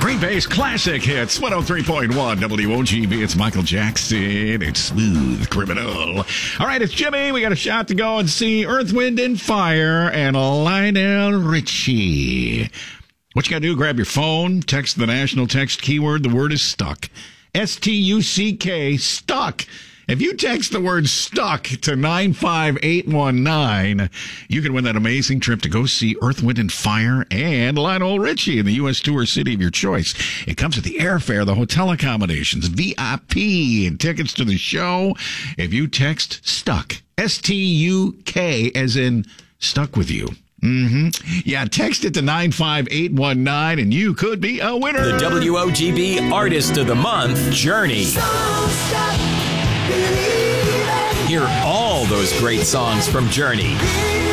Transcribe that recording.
Green Bay's classic hits, 103.1 WOGB. It's Michael Jackson. It's Smooth Criminal. All right, it's Jimmy. We got a shot to go and see Earth, Wind, and Fire and Lionel Richie. What you got to do, grab your phone, text the national text keyword. The word is stuck. S-T-U-C-K, stuck. If you text the word stuck to 95819, you can win that amazing trip to go see Earth, Wind, and Fire and Lionel Richie in the U.S. tour city of your choice. It comes with the airfare, the hotel accommodations, VIP, and tickets to the show. If you text stuck, S-T-U-K, as in stuck with you. Yeah, text it to 95819 and you could be a winner. The WOGB Artist of the Month, Journey. Hear all those great songs from Journey.